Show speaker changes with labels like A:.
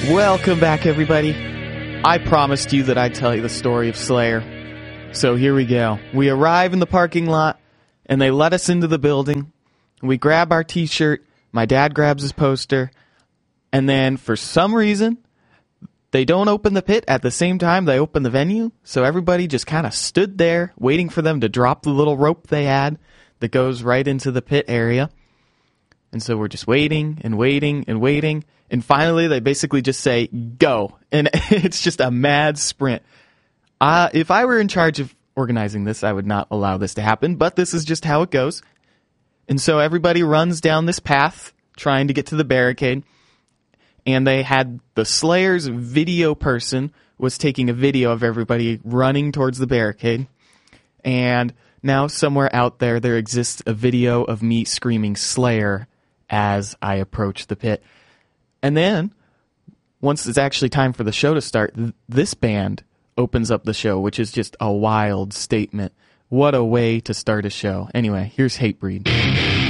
A: Welcome back, everybody. I promised you that I'd tell you the story of Slayer. So here we go. We arrive in the parking lot, and they let us into the building. We grab our t-shirt, my dad grabs his poster, and then for some reason, they don't open the pit at the same time they open the venue, so everybody just kind of stood there waiting for them to drop the little rope they had that goes right into the pit area. And so we're just waiting and waiting and waiting. And finally, they basically just say, go. And it's just a mad sprint. If I were in charge of organizing this, I would not allow this to happen. But this is just how it goes. And so everybody runs down this path trying to get to the barricade. And they had the Slayer's video person was taking a video of everybody running towards the barricade. And now somewhere out there exists a video of me screaming Slayer as I approach the pit. And then, once it's actually time for the show to start, this band opens up the show, which is just a wild statement. What a way to start a show. Anyway, here's Hatebreed.